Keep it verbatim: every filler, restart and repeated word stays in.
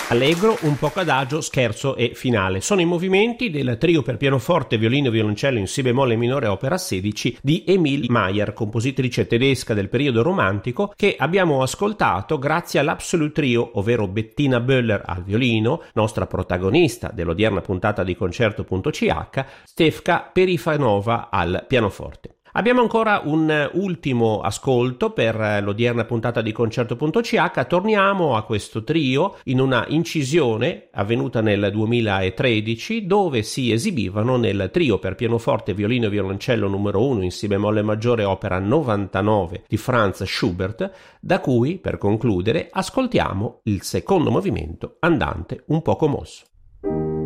Allegro, un poco adagio, scherzo e finale. Sono i movimenti del trio per pianoforte, violino e violoncello in si bemolle minore opera sedici di Emil Mayer, compositrice tedesca del periodo romantico, che abbiamo ascoltato grazie all'Absolute Trio, ovvero Bettina Böller al violino, nostra protagonista dell'odierna puntata di Concerto.ch, Stefka Perifanova al pianoforte. Abbiamo ancora un ultimo ascolto per l'odierna puntata di Concerto.ch. Torniamo a questo trio in una incisione avvenuta nel duemilatredici, dove si esibivano nel trio per pianoforte, violino e violoncello numero uno in si bemolle maggiore opera novantanove di Franz Schubert, da cui, per concludere, ascoltiamo il secondo movimento andante un poco mosso.